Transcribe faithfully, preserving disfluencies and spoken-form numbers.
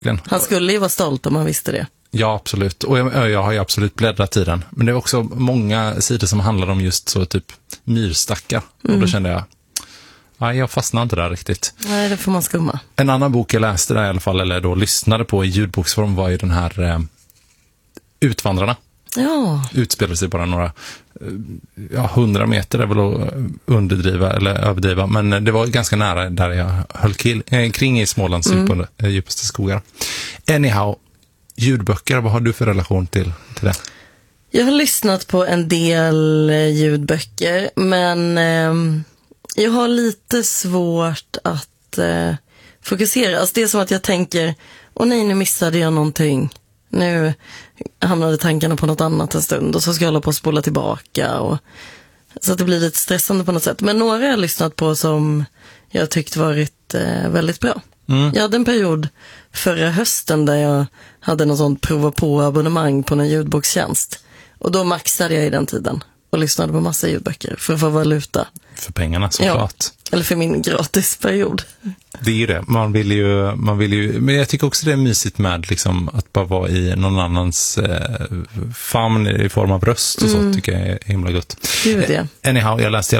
Han skulle ju vara stolt om han visste det. Ja, absolut. Och jag, jag har ju absolut bläddrat i den. Men det är också många sidor som handlar om just så typ myrstackar. Mm. Och då kände jag, nej, jag fastnade inte där riktigt. Nej, det får man skumma. En annan bok jag läste där i alla fall, eller då lyssnade på i ljudboksform, var ju den här eh, Utvandrarna. Ja. Utspelar sig bara några ja, hundra meter är väl att underdriva eller överdriva, men det var ganska nära där jag höll kill, eh, kring i Smålands mm. djup, eh, djupaste skogar. Anyhow, ljudböcker, vad har du för relation till, till det? Jag har lyssnat på en del ljudböcker, men eh, jag har lite svårt att eh, fokusera. Alltså det är som att jag tänker, åh nej, nu missade jag någonting. Nu hamnade tankarna på något annat en stund och så ska jag hålla på att spola tillbaka. Och, så att det blir lite stressande på något sätt. Men några har jag lyssnat på som jag tyckt varit eh, väldigt bra. Mm. Jag hade en period förra hösten där jag hade någon sån prova på abonnemang på en ljudbokstjänst. Och då maxade jag i den tiden och lyssnade på massa ljudböcker för att få valuta. För pengarna såklart. Ja, eller för min gratisperiod. Det är ju det. Man vill ju, man vill ju, men jag tycker också det är mysigt med liksom, att bara vara i någon annans eh, famn i form av röst och mm. så tycker jag är himla gott. Gud, ja. Anyhow, jag läste